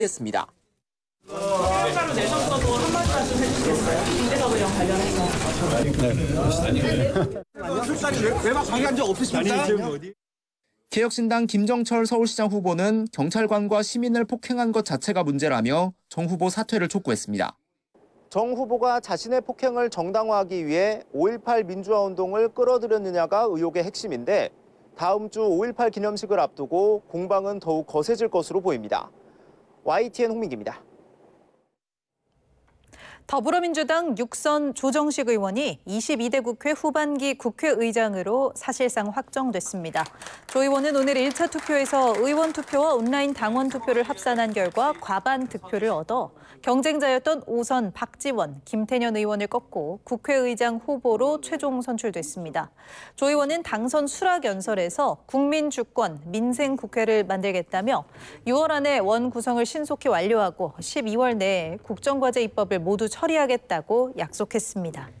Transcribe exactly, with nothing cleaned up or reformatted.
했습니다. 서울가로 내셨어도 한 말씀 해주시겠어요? 김대섭이랑 관련해서. 술자리 외박 방해한 적 없으십니까? 개혁신당 김정철 서울시장 후보는 경찰관과 시민을 폭행한 것 자체가 문제라며 정 후보 사퇴를 촉구했습니다. 정 후보가 자신의 폭행을 정당화하기 위해 오일팔 민주화운동을 끌어들였느냐가 의혹의 핵심인데 다음 주 오일팔 기념식을 앞두고 공방은 더욱 거세질 것으로 보입니다. 와이티엔 홍민기입니다. 더불어민주당 육선 조정식 의원이 이십이 대 국회 후반기 국회의장으로 사실상 확정됐습니다. 조 의원은 오늘 일 차 투표에서 의원 투표와 온라인 당원 투표를 합산한 결과 과반 득표를 얻어 경쟁자였던 오선 박지원, 김태년 의원을 꺾고 국회의장 후보로 최종 선출됐습니다. 조 의원은 당선 수락 연설에서 국민 주권, 민생 국회를 만들겠다며 유월 안에 원 구성을 신속히 완료하고 십이월 내에 국정과제 입법을 모두 처리하겠다고 약속했습니다.